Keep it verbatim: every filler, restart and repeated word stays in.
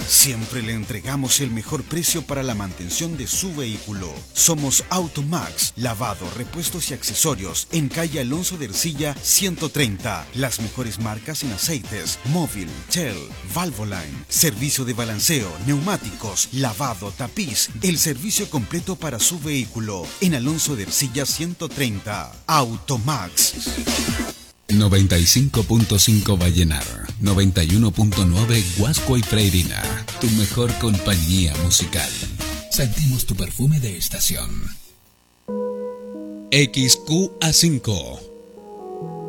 Siempre le entregamos el mejor precio para la mantención de su vehículo. Somos Automax, lavado, repuestos y accesorios en calle Alonso de Ercilla ciento treinta. Las mejores marcas en aceites, Móvil, Shell, Valvoline, servicio de balanceo, neumáticos, lavado, tapiz, el servicio completo para su vehículo en Alonso de Ercilla ciento treinta. Automax. noventa y cinco punto cinco Vallenar, noventa y uno punto nueve Huasco y Freirina, tu mejor compañía musical. Sentimos tu perfume de estación. X Q A cinco,